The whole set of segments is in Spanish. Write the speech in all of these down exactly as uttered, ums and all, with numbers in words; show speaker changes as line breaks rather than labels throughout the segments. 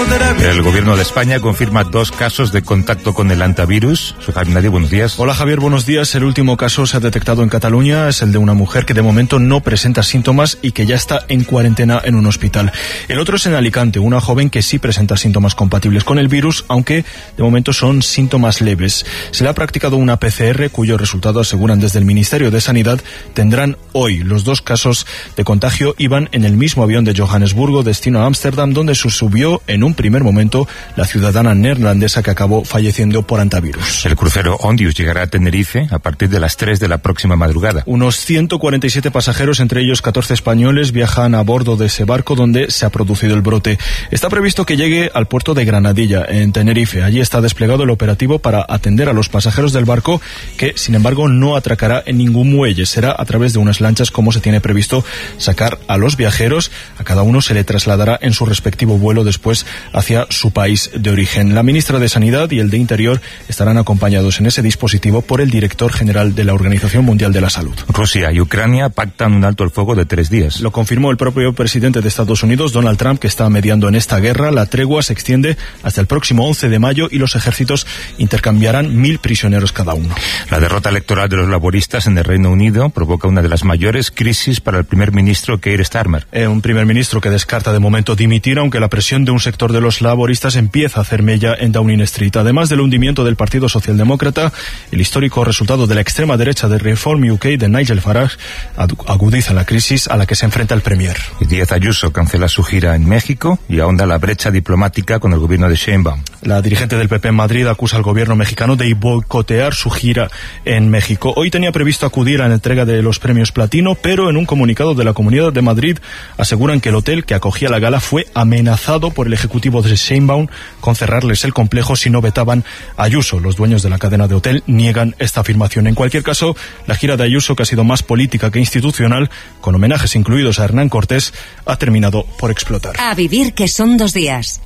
El gobierno de España confirma dos casos de contacto con el hantavirus. Soy Javier Nadie, buenos días.
Hola Javier, buenos días. El último caso se ha detectado en Cataluña, es el de una mujer que de momento no presenta síntomas y que ya está en cuarentena en un hospital. El otro es en Alicante, una joven que sí presenta síntomas compatibles con el virus, aunque de momento son síntomas leves. Se le ha practicado una P C R cuyo resultado, aseguran desde el Ministerio de Sanidad, tendrán hoy. Los dos casos de contagio iban en el mismo avión de Johannesburgo, destino a Ámsterdam, donde se subió en un primer momento la ciudadana neerlandesa que acabó falleciendo por hantavirus.
El crucero Ondius llegará a Tenerife a partir de las tres de la próxima madrugada.
Unos ciento cuarenta y siete pasajeros, entre ellos catorce españoles, viajan a bordo de ese barco donde se ha producido el brote. Está previsto que llegue al puerto de Granadilla, en Tenerife. Allí está desplegado el operativo para atender a los pasajeros del barco, que sin embargo no atracará en ningún muelle. Será a través de unas lanchas como se tiene previsto sacar a los viajeros. A cada uno se le trasladará en su respectivo vuelo después hacia su país de origen. La ministra de Sanidad y el de Interior estarán acompañados en ese dispositivo por el director general de la Organización Mundial de la Salud.
Rusia y Ucrania pactan un alto el fuego de tres días.
Lo confirmó el propio presidente de Estados Unidos, Donald Trump, que está mediando en esta guerra. La tregua se extiende hasta el próximo once de mayo y los ejércitos intercambiarán mil prisioneros cada uno.
La derrota electoral de los laboristas en el Reino Unido provoca una de las mayores crisis para el primer ministro Keir Starmer.
Eh, un primer ministro que descarta de momento dimitir, aunque la presión de un sector de los laboristas empieza a hacer mella en Downing Street. Además del hundimiento del Partido Socialdemócrata, el histórico resultado de la extrema derecha de Reform U K de Nigel Farage agudiza la crisis a la que se enfrenta el Premier.
Y Díaz Ayuso cancela su gira en México y ahonda la brecha diplomática con el gobierno de Sheinbaum.
La dirigente del P P en Madrid acusa al gobierno mexicano de boicotear su gira en México. Hoy tenía previsto acudir a la entrega de los premios Platino, pero en un comunicado de la Comunidad de Madrid aseguran que el hotel que acogía la gala fue amenazado por el ejecutivo de Sheinbaum con cerrarles el complejo si no vetaban a Ayuso. Los dueños de la cadena de hotel niegan esta afirmación. En cualquier caso, la gira de Ayuso, que ha sido más política que institucional, con homenajes incluidos a Hernán Cortés, ha terminado por explotar.
A vivir, que son dos días.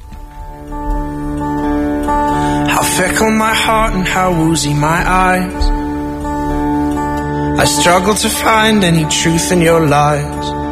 How fickle my heart and how woozy my eyes. I struggle to find any truth in your lies.